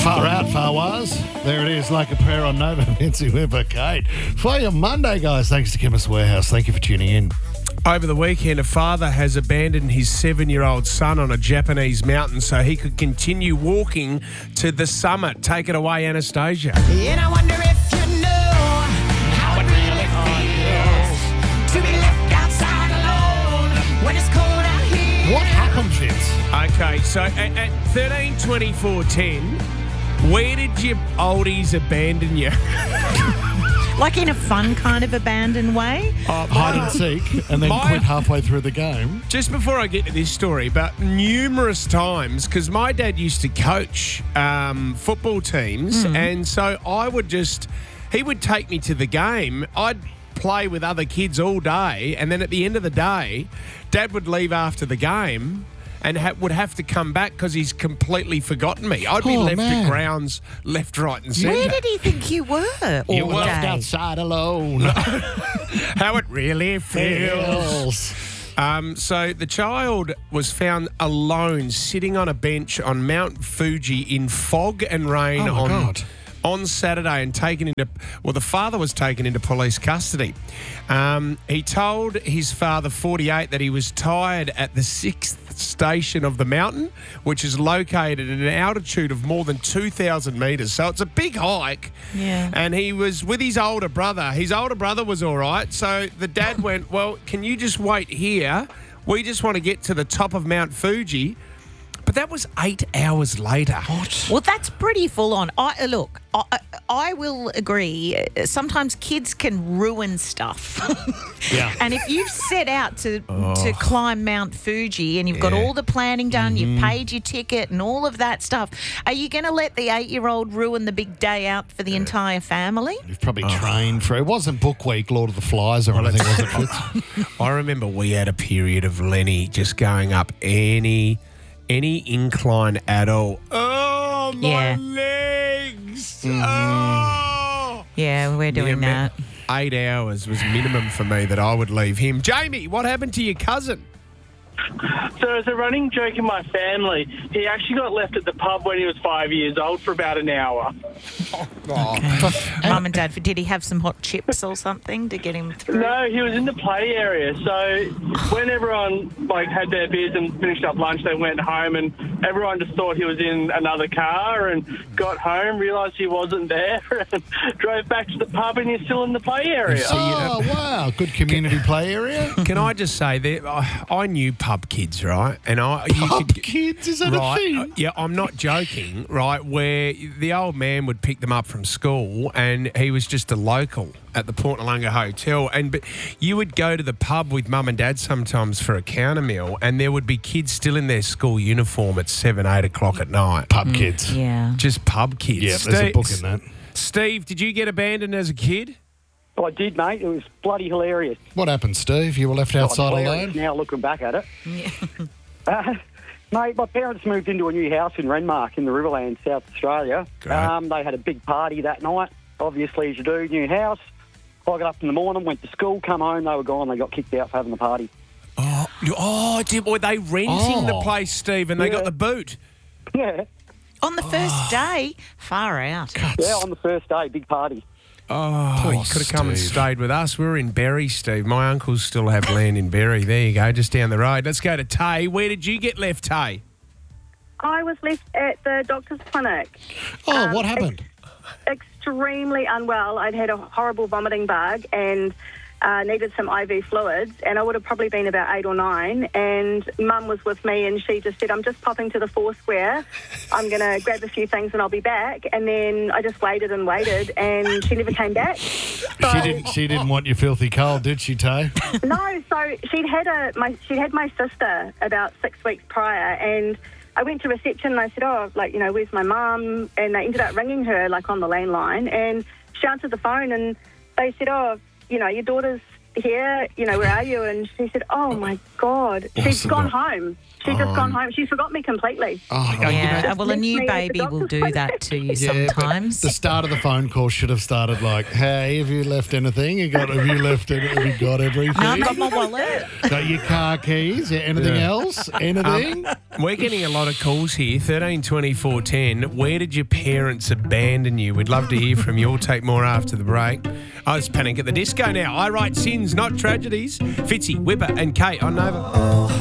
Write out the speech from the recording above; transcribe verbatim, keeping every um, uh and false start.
Far out, Farwaz. There it is, like a prayer on Nova, Vincy Whipper, Kate. For your Monday, guys, thanks to Chemist Warehouse. Thank you for tuning in. Over the weekend, a father has abandoned his seven-year-old son on a Japanese mountain so he could continue walking to the summit. Take it away, Anastasia. And I wonder if you know how it really feels to be left outside alone when it's cold out here. What happened, Vince? Okay, so at, at thirteen twenty-four ten, where did your oldies abandon you? Like in a fun kind of abandoned way? Oh, Hide and seek, and then My- quit halfway through the game. Just before I get to this story, but numerous times, because my dad used to coach um, football teams, and so I would just, he would take me to the game. I'd play with other kids all day, and then at the end of the day, Dad would leave after the game and ha- would have to come back because he's completely forgotten me. I'd be Oh, left man. at grounds left, right and centre. Where did he think you were all You were left day? outside alone. How it really feels. Feels. Um, so the child was found alone sitting on a bench on Mount Fuji in fog and rain Oh, my on, God. on Saturday and taken into, well, the father was taken into police custody. Um, he told his father, forty-eight, that he was tired at the sixth station of the mountain, which is located at an altitude of more than two thousand metres. So it's a big hike. Yeah. And he was with his older brother. His older brother was all right. So the dad went, well, can you just wait here? We just want to get to the top of Mount Fuji. But that was eight hours later. What? Well, that's pretty full on. I, look, I, I will agree. uh, Sometimes kids can ruin stuff. Yeah. And if you've set out to to climb Mount Fuji and you've got Yeah. all the planning done, you've paid your ticket and all of that stuff, are you going to let the eight-year-old ruin the big day out for the entire family? You've probably trained for it. It wasn't Book Week, Lord of the Flies or anything, was it, Fitz? I remember we had a period of Lenny just going up any any incline at all. Oh, my Yeah. legs. Oh. Yeah, we're doing Yeah, that. ma- Eight hours was minimum for me that I would leave him. Jamie, what happened to your cousin? So as a running joke in my family, he actually got left at the pub when he was five years old for about an hour. Mum and Dad, did he have some hot chips or something to get him through? No, he was in the play area. So when everyone like had their beers and finished up lunch, they went home, and everyone just thought he was in another car and got home, realised he wasn't there, and drove back to the pub, and he's still in the play area. Oh, wow. Good community play area. Can I just say that I, I knew pub kids, right? And I you Pub could, kids, is that right, a thing? uh, yeah, I'm not joking, right? Where the old man would pick them up from school, and he was just a local at the Port Nalunga Hotel, and but you would go to the pub with mum and dad sometimes for a counter meal, and there would be kids still in their school uniform at seven, eight o'clock at night. Pub kids. Yeah. Just pub kids. Yeah, there's a Steve- book in that. Steve, did you get abandoned as a kid? I did, mate. It was bloody hilarious. What happened, Steve? You were left outside Hilarious alone? Now looking back at it. Uh, mate, my parents moved into a new house in Renmark in the Riverland, South Australia. Great. Um, they had a big party that night, obviously, as you do, new house. I got up in the morning, went to school, come home, they were gone. They got kicked out for having the party. Oh, you- oh, did, were they renting the Oh. place, Steve, and they got Yeah. the boot? Yeah, On the first day? Far out. yeah, on the first day, big party. Oh, Poor you could have come and Steve. stayed with us. We were in Berry, Steve. My uncles still have land in Berry. There you go, just down the road. Let's go to Tay. Where did you get left, Tay? I was left at the doctor's clinic. Oh, Um, what happened? Extremely unwell. I'd had a horrible vomiting bug and uh, needed some I V fluids, and I would have probably been about eight or nine. And Mum was with me, and she just said, "I'm just popping to the Four Square. I'm going to grab a few things, and I'll be back." And then I just waited and waited, and she never came back. So, She didn't. She didn't want you filthy cold, did she, Tay? No, so she'd had a my she'd had my sister about six weeks prior, and I went to reception and I said, "Oh, like, you know, where's my mum?" And they ended up ringing her like on the landline, and she answered the phone, and they said, "Oh, you know, your daughter's here, you know, where are you? And she said, oh, my God. She's Awesome. gone home. She's just gone home. She's forgot me completely. Oh, you know, Yeah, well, a left new me at the baby will doctor's do that to you yeah, but sometimes. the start of the phone call should have started like, "Hey, have you left anything? You got? Have you left? Any, have you got everything? No, I've got my wallet. Got your car keys? Yeah, anything Yeah. else? Anything? We're getting a lot of calls here. thirteen twenty-four ten. Where did your parents abandon you? We'd love to hear from you. We'll take more after the break. Oh, it's Panic at the Disco now. I write sins, not tragedies. Fitzy, Whipper and Kate on Nova.